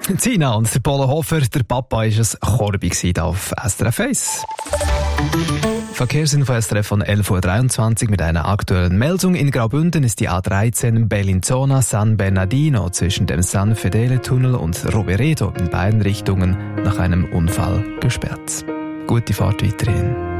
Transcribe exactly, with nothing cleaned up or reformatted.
Tina und der Polo Hofer, der Papa war es Korbi auf S R F eins. Verkehrsinfo S R F von elf Uhr dreiundzwanzig mit einer aktuellen Meldung. In Graubünden ist die A dreizehn Bellinzona-San Bernardino zwischen dem San Fedele-Tunnel und Rovereto in beiden Richtungen nach einem Unfall gesperrt. Gute Fahrt weiterhin.